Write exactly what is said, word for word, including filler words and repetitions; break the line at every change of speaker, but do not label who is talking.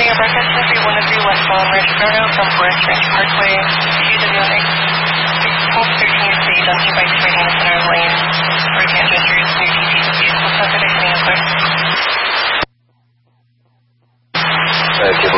Breakfast three one three westbound Rancho Grano from Forest Ranch Parkway to the building. sixteen thirteen state on two bikes waiting in the center of the lane. For transmitters, new T Cs and vehicle traffic is being clear.
Uh,